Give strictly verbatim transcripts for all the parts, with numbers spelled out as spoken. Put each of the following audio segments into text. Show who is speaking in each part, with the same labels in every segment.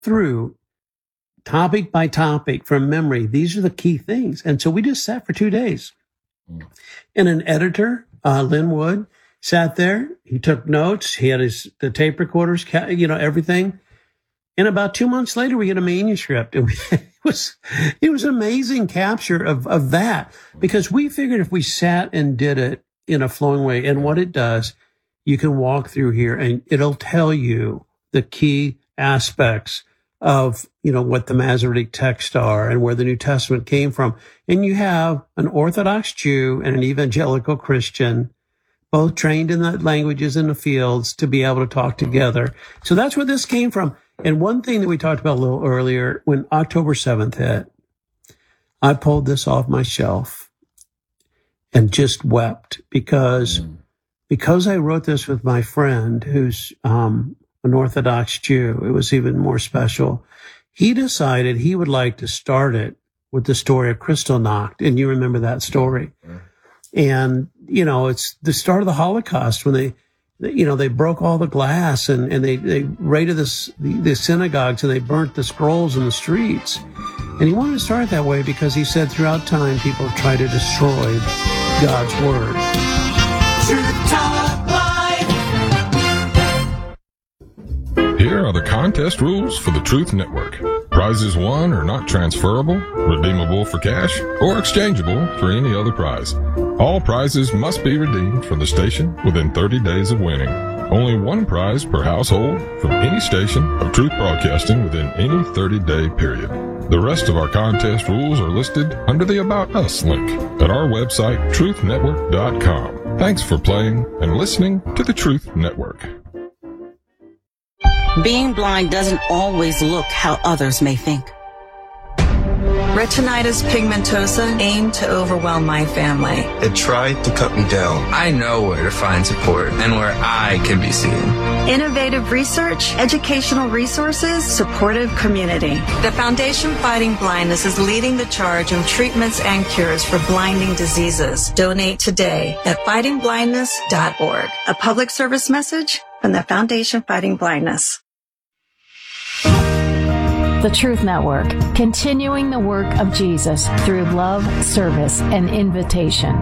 Speaker 1: through topic by topic from memory. These are the key things. And so we just sat for two days. And an editor, uh, Lynn Wood, sat there. He took notes. He had his the tape recorders, you know, everything. And about two months later, we get a manuscript. And we, it was it was an amazing capture of, of that, because we figured if we sat and did it in a flowing way, and what it does, you can walk through here and it'll tell you the key aspects of, you know, what the Masoretic texts are and where the New Testament came from. And you have an Orthodox Jew and an evangelical Christian, both trained in the languages in the fields, to be able to talk together. So that's where this came from. And one thing that we talked about a little earlier, when October seventh hit, I pulled this off my shelf and just wept because, because I wrote this with my friend who's, um, an Orthodox Jew. It was even more special. He decided he would like to start it with the story of Kristallnacht. And you remember that story. And, you know, it's the start of the Holocaust when they, you know, they broke all the glass and, and they, they raided the, the, the synagogues and they burnt the scrolls in the streets. And he wanted to start it that way because he said throughout time, people try to destroy God's word.
Speaker 2: Truth Talk Live.
Speaker 3: Here are the contest rules for the Truth Network. Prizes won are not transferable, redeemable for cash, or exchangeable for any other prize. All prizes must be redeemed from the station within thirty days of winning. Only one prize per household from any station of Truth Broadcasting within any thirty-day period. The rest of our contest rules are listed under the About Us link at our website, truth network dot com. Thanks for playing and listening to the Truth Network.
Speaker 4: Being blind doesn't always look how others may think.
Speaker 5: Retinitis pigmentosa aimed to overwhelm my family.
Speaker 6: It tried to cut me down.
Speaker 7: I know where to find support and where I can be seen.
Speaker 5: Innovative research, educational resources, supportive community. The Foundation Fighting Blindness is leading the charge on treatments and cures for blinding diseases. Donate today at fighting blindness dot org. A public service message from the Foundation Fighting Blindness.
Speaker 8: The Truth Network, continuing the work of Jesus through love, service, and invitation.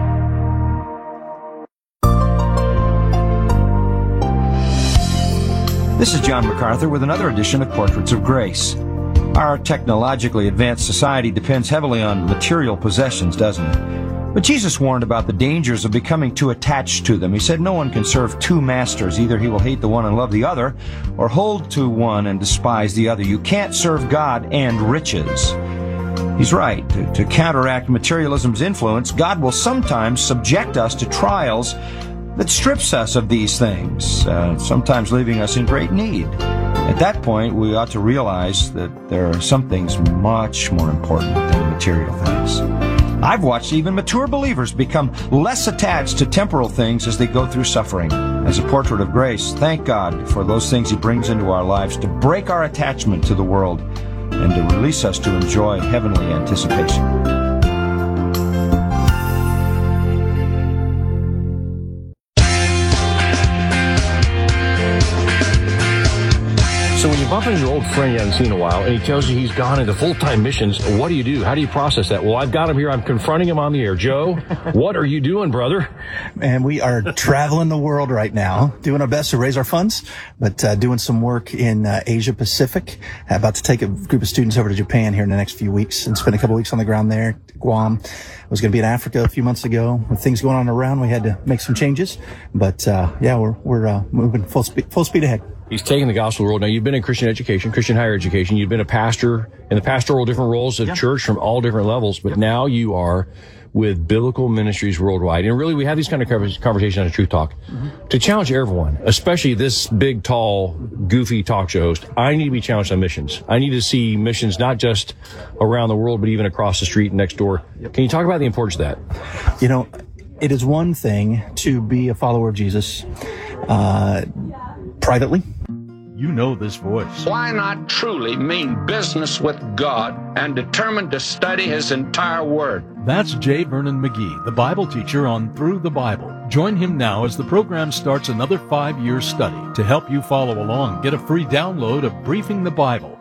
Speaker 9: This is John MacArthur with another edition of Portraits of Grace. Our technologically advanced society depends heavily on material possessions, doesn't it? But Jesus warned about the dangers of becoming too attached to them. He said no one can serve two masters. Either he will hate the one and love the other, or hold to one and despise the other. You can't serve God and riches. He's right. To, to counteract materialism's influence, God will sometimes subject us to trials that strips us of these things, uh, sometimes leaving us in great need. At that point, we ought to realize that there are some things much more important than material things. I've watched even mature believers become less attached to temporal things as they go through suffering. As a portrait of grace, thank God for those things He brings into our lives to break our attachment to the world and to release us to enjoy heavenly anticipation.
Speaker 10: So when you bump into your old friend you haven't seen in a while, and he tells you he's gone into full-time missions, what do you do? How do you process that? Well, I've got him here. I'm confronting him on the air. Joe, what are you doing, brother?
Speaker 11: And we are traveling the world right now, doing our best to raise our funds, but uh, doing some work in uh, Asia Pacific. About to take a group of students over to Japan here in the next few weeks and spend a couple weeks on the ground there. Guam. I was going to be in Africa a few months ago. With things going on around, we had to make some changes. But uh, yeah, we're we're uh, moving full speed full speed ahead.
Speaker 10: He's taking the gospel world. Now, you've been in Christian education, Christian higher education. You've been a pastor in the pastoral different roles of yeah. church from all different levels. But yeah. now you are with Biblical Ministries Worldwide. And really, we have these kind of conversations on a Truth Talk mm-hmm. to challenge everyone, especially this big, tall, goofy talk show host. I need to be challenged on missions. I need to see missions not just around the world, but even across the street next door. Yep. Can you talk about the importance of that?
Speaker 11: You know, it is one thing to be a follower of Jesus uh, privately.
Speaker 12: You know this voice.
Speaker 13: Why not truly mean business with God and determined to study His entire Word?
Speaker 12: That's J. Vernon McGee, the Bible teacher on Through the Bible. Join him now as the program starts another five-year study. To help you follow along, get a free download of Briefing the Bible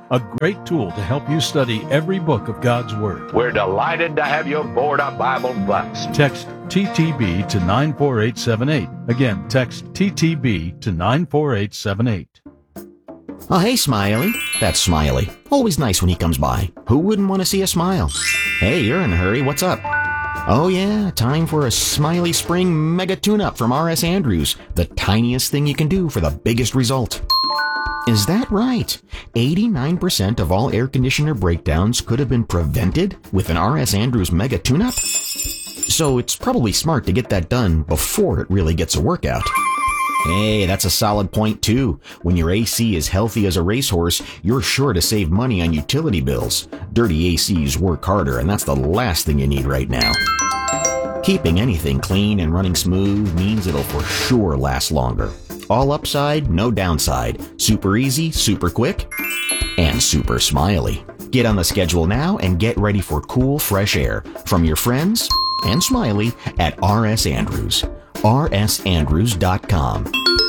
Speaker 12: a great tool to help you study every book of God's Word.
Speaker 13: We're delighted to have you aboard our Bible bus.
Speaker 12: Text T T B to nine four eight seven eight. Again, text T T B to nine four eight seven eight.
Speaker 14: Oh, hey, Smiley. That's Smiley. Always nice when he comes by. Who wouldn't want to see a smile? Hey, you're in a hurry. What's up? Oh, yeah, time for a Smiley Spring Mega Tune-Up from R S Andrews. The tiniest thing you can do for the biggest result. Is that right? eighty-nine percent of all air conditioner breakdowns could have been prevented with an R S Andrews Mega Tune-Up? So it's probably smart to get that done before it really gets a workout. Hey, that's a solid point, too. When your A C is healthy as a racehorse, you're sure to save money on utility bills. Dirty A Cs work harder, and that's the last thing you need right now. Keeping anything clean and running smooth means it'll for sure last longer. All upside, no downside. Super easy, super quick, and super smiley. Get on the schedule now and get ready for cool, fresh air from your friends and Smiley at R S Andrews. R S Andrews dot com.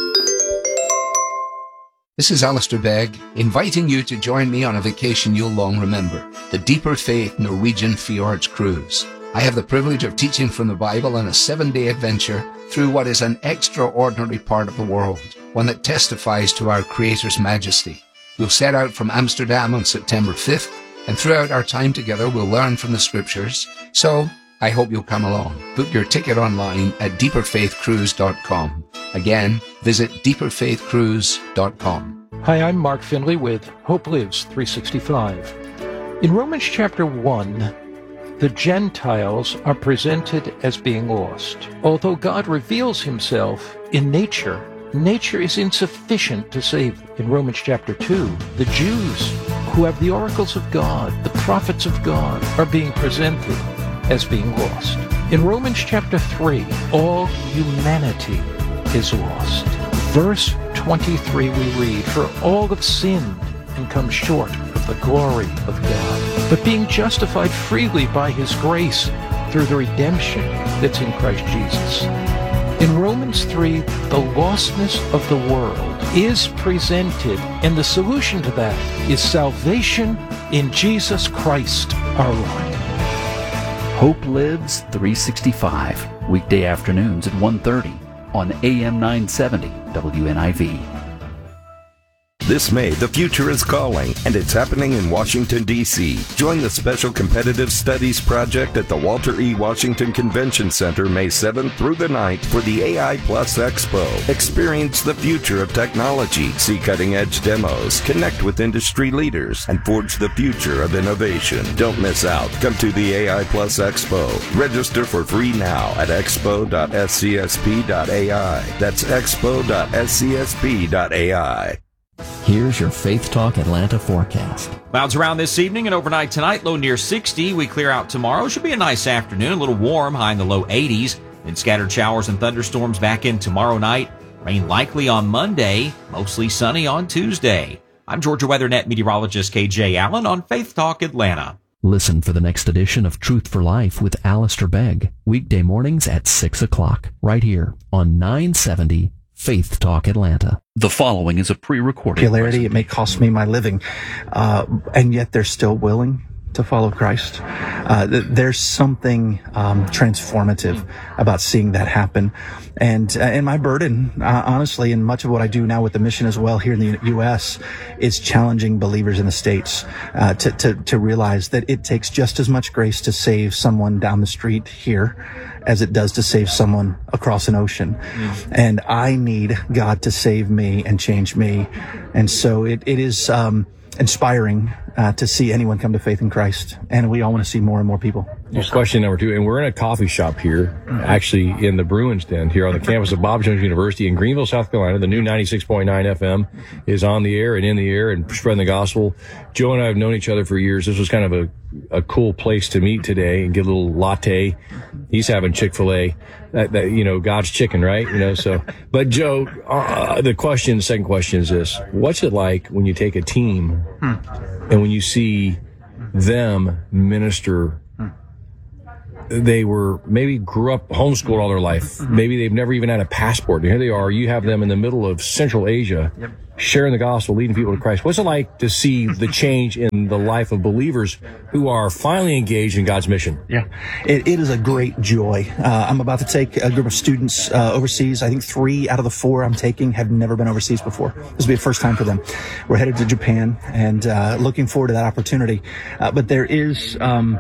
Speaker 15: This is Alistair Begg, inviting you to join me on a vacation you'll long remember, the Deeper Faith Norwegian Fjords Cruise. I have the privilege of teaching from the Bible on a seven-day adventure through what is an extraordinary part of the world, one that testifies to our Creator's majesty. We'll set out from Amsterdam on September fifth, and throughout our time together we'll learn from the Scriptures, so I hope you'll come along. Book your ticket online at deeper faith cruise dot com. Again, visit deeper faith cruise dot com.
Speaker 16: Hi, I'm Mark Finley with Hope Lives three sixty-five. In Romans chapter one, the Gentiles are presented as being lost. Although God reveals himself in nature, nature is insufficient to save them. In Romans chapter two, the Jews who have the oracles of God, the prophets of God, are being presented as being lost. In Romans chapter three, all humanity is lost. Verse twenty-three we read, "For all have sinned and come short of the glory of God, but being justified freely by his grace through the redemption that's in Christ Jesus." In Romans three, the lostness of the world is presented, and the solution to that is salvation in Jesus Christ our Lord.
Speaker 17: Hope Lives three sixty-five, weekday afternoons at one thirty on A M nine seventy W N I V.
Speaker 18: This May, the future is calling, and it's happening in Washington, D C Join the Special Competitive Studies Project at the Walter E. Washington Convention Center May seventh through the ninth for the A I Plus Expo. Experience the future of technology, see cutting-edge demos, connect with industry leaders, and forge the future of innovation. Don't miss out. Come to the A I Plus Expo. Register for free now at expo dot s c s p dot a i. That's expo dot s c s p dot a i.
Speaker 19: Here's your Faith Talk Atlanta forecast.
Speaker 20: Clouds around this evening and overnight tonight, low near sixty. We clear out tomorrow. Should be a nice afternoon, a little warm, high in the low eighties. Then scattered showers and thunderstorms back in tomorrow night. Rain likely on Monday, mostly sunny on Tuesday. I'm Georgia WeatherNet meteorologist K J Allen on Faith Talk Atlanta.
Speaker 19: Listen for the next edition of Truth for Life with Alistair Begg, weekday mornings at six o'clock, right here on nine seventy Faith Talk Atlanta.
Speaker 17: The following is a pre-recorded
Speaker 11: popularity. It may cost me my living, uh, and yet they're still willing to follow Christ. Uh, th- there's something um, transformative about seeing that happen. And uh, and my burden, uh, honestly, and much of what I do now with the mission as well here in the U S is challenging believers in the States uh, to, to, to realize that it takes just as much grace to save someone down the street here as it does to save someone across an ocean. Mm. And I need God to save me and change me. And so it, it is um, inspiring uh, to see anyone come to faith in Christ. And we all want to see more and more people.
Speaker 10: Here's question number two. And we're in a coffee shop here, actually in the Bruins Den here on the campus of Bob Jones University in Greenville, South Carolina. The new ninety-six point nine F M is on the air and in the air and spreading the gospel. Joe and I have known each other for years. This was kind of a, a cool place to meet today and get a little latte. He's having Chick-fil-A. That, that, you know, God's chicken, right? You know, so, but Joe, uh, the question, the second question is this. What's it like when you take a team and when you see them minister they were maybe grew up homeschooled all their life. Mm-hmm. Maybe they've never even had a passport. And here they are. You have them in the middle of Central Asia, yep. sharing the gospel, leading people to Christ. What's it like to see the change in the life of believers who are finally engaged in God's mission?
Speaker 11: Yeah, it, it is a great joy. Uh, I'm about to take a group of students uh, overseas. I think three out of the four I'm taking have never been overseas before. This will be the first time for them. We're headed to Japan and uh, looking forward to that opportunity. Uh, but there is um,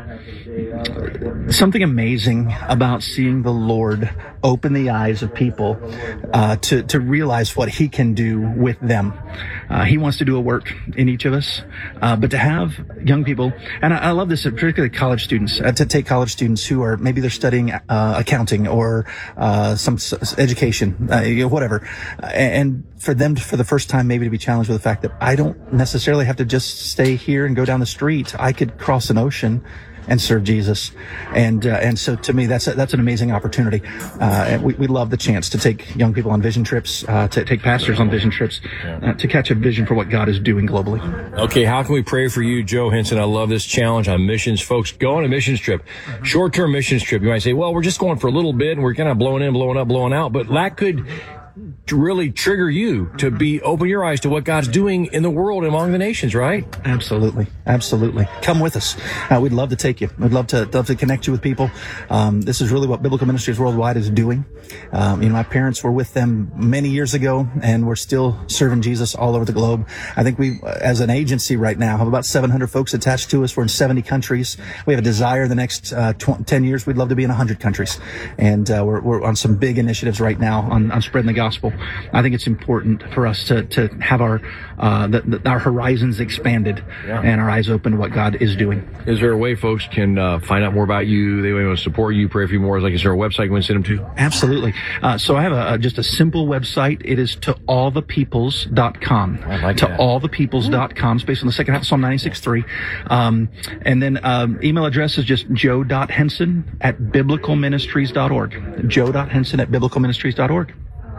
Speaker 11: something amazing about seeing the Lord open the eyes of people uh, to, to realize what He can do with them. Uh, he wants to do a work in each of us, uh, but to have young people, and I, I love this, particularly college students, uh, to take college students who are, maybe they're studying uh, accounting or uh, some s- education, uh, whatever, uh, and for them to, for the first time maybe to be challenged with the fact that I don't necessarily have to just stay here and go down the street. I could cross an ocean and serve Jesus. And uh, and so to me, that's a, that's an amazing opportunity. Uh, and we, we love the chance to take young people on vision trips, uh, to take pastors on vision trips, uh, to catch a vision for what God is doing globally.
Speaker 10: Okay, how can we pray for you, Joe Henson? I love this challenge on missions. Folks, go on a missions trip. Short-term missions trip. You might say, well, we're just going for a little bit and we're kind of blowing in, blowing up, blowing out. But that could to really trigger you to be open your eyes to what God's doing in the world among the nations, right?
Speaker 11: Absolutely. Absolutely. Come with us. Uh, we'd love to take you. We'd love to love to connect you with people. Um, this is really what Biblical Ministries Worldwide is doing. Um, you know, my parents were with them many years ago, and we're still serving Jesus all over the globe. I think we, as an agency right now, have about seven hundred folks attached to us. We're in seventy countries. We have a desire the next uh, tw- ten years, we'd love to be in one hundred countries. And uh, we're, we're on some big initiatives right now on, on spreading the gospel. I think it's important for us to, to have our uh, the, the, our horizons expanded yeah. and our eyes open to what God is doing.
Speaker 10: Is there a way folks can uh, find out more about you? They want to support you, pray for you more? Like, is there a website you want to send them to?
Speaker 11: Absolutely. Uh, so I have a, a, just a simple website. It is to all the peoples dot com.
Speaker 10: I like
Speaker 11: to
Speaker 10: that.
Speaker 11: all the peoples dot com. It's based on the second half of Psalm ninety-six three. Um, and then um, email address is just joe dot henson at biblical ministries dot org. joe dot henson at biblical ministries dot org.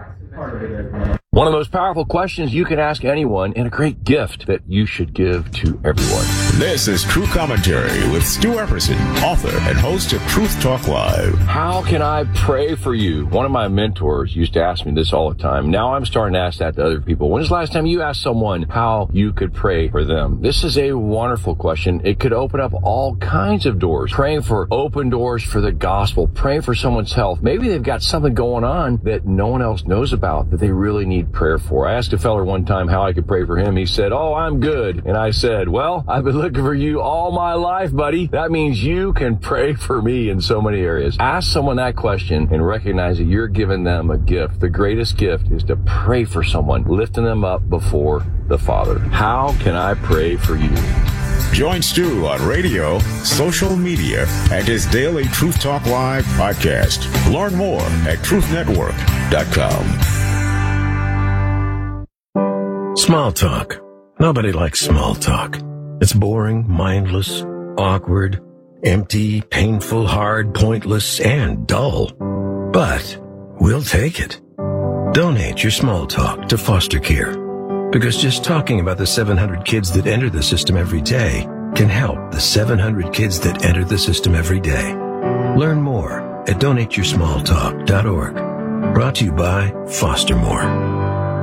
Speaker 10: One of the most powerful questions you can ask anyone, and a great gift that you should give to everyone.
Speaker 21: This is True Commentary with Stu Epperson, author and host of Truth Talk Live.
Speaker 10: How can I pray for you? One of my mentors used to ask me this all the time. Now I'm starting to ask that to other people. When was the last time you asked someone how you could pray for them? This is a wonderful question. It could open up all kinds of doors. Praying for open doors for the gospel. Praying for someone's health. Maybe they've got something going on that no one else knows about that they really need prayer for. I asked a feller one time how I could pray for him. He said, oh, I'm good. And I said, well, I've been looking for you all my life, buddy. That means you can pray for me in so many areas. Ask someone that question and recognize that you're giving them a gift. The greatest gift is to pray for someone, lifting them up before the Father. How can I pray for you?
Speaker 21: Join Stu on radio, social media, and his daily Truth Talk Live podcast. Learn more at truth network dot com.
Speaker 22: Small talk. Nobody likes small talk. It's boring, mindless, awkward, empty, painful, hard, pointless, and dull. But we'll take it. Donate your small talk to foster care. Because just talking about the seven hundred kids that enter the system every day can help the seven hundred kids that enter the system every day. Learn more at donate your small talk dot org. Brought to you by Foster More.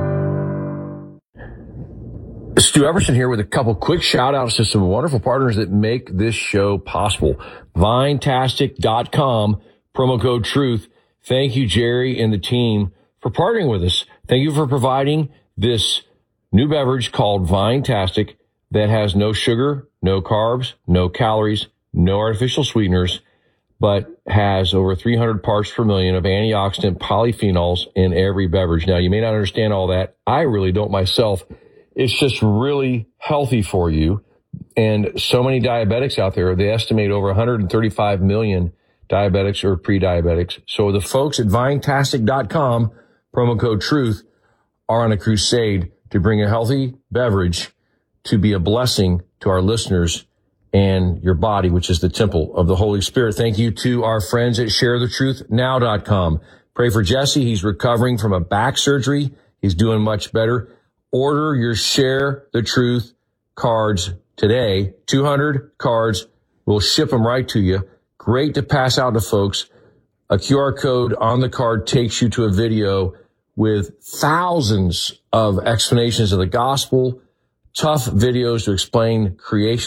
Speaker 10: Stu Everson here with a couple quick shout outs to some wonderful partners that make this show possible. Vinetastic dot com, promo code TRUTH. Thank you, Jerry and the team, for partnering with us. Thank you for providing this new beverage called Vinetastic that has no sugar, no carbs, no calories, no artificial sweeteners, but has over three hundred parts per million of antioxidant polyphenols in every beverage. Now, you may not understand all that. I really don't myself. It's just really healthy for you. And so many diabetics out there, they estimate over one hundred thirty-five million diabetics or pre-diabetics. So the folks at Vinetastic dot com, promo code TRUTH, are on a crusade to bring a healthy beverage to be a blessing to our listeners and your body, which is the temple of the Holy Spirit. Thank you to our friends at share the truth now dot com. Pray for Jesse. He's recovering from a back surgery. He's doing much better. Order your Share the Truth cards today. two hundred cards. We'll ship them right to you. great to pass out to folks. A Q R code on the card takes you to a video with thousands of explanations of the gospel, tough videos to explain creation